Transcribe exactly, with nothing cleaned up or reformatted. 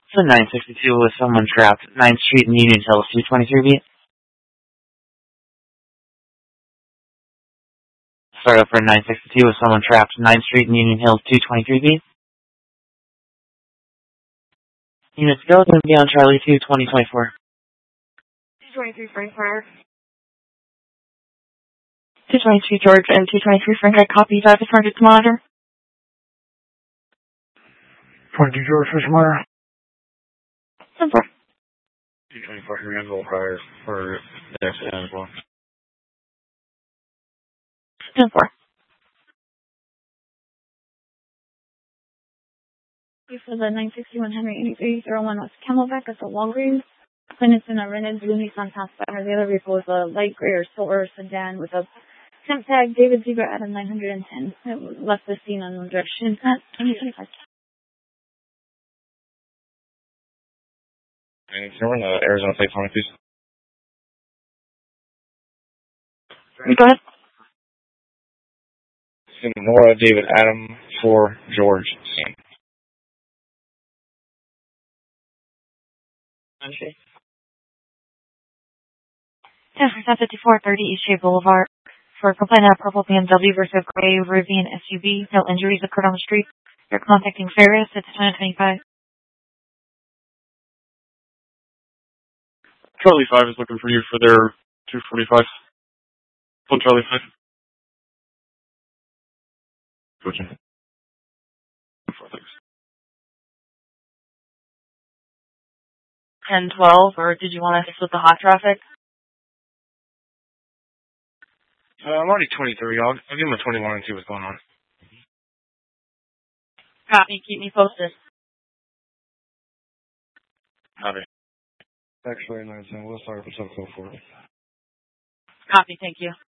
So nine sixty-two with someone trapped. ninth Street in Union Hills, two twenty-three beat. Start up for nine sixty-two with someone trapped. ninth Street in Union Hills, two twenty-three beat. Units go, it's going to be on Charlie two, twenty twenty-four. two twenty-three Frank Fire. two twenty-two George and two twenty-three Frank, I copy that. It's target to monitor. twenty-two George, Fish Monitor. ten four. two twenty-four Randall Fire for the next end as well. ten four. For the nine sixty-one Henry eighty-three oh one West Camelback at the Walgreens. When it's in a rented blue Nissan Pathfinder, the other vehicle is a light gray or silver sedan with a temp tag David Zebra Adam nine ten. It left the scene on direction at twenty twenty-five. And can you run the Arizona plate for me, please? Go ahead. Nora David Adam for George Sam. Country. ten fifty-four thirty Eastgate Boulevard. For complaint of purple B M W versus gray Rivian S U V. No injuries occurred on the street. You're contacting Ferris. It's twenty twenty-five. Charlie five is looking for you for their two forty-five. On Charlie five. Gotcha. Four, thanks. ten twelve, or did you want to split the hot traffic? Uh, I'm already twenty-three. I'll, I'll give him a twenty-one and see what's going on. Copy. Keep me posted. Copy. Actually, nine ten. We'll start up a subcode for it. Copy. Thank you.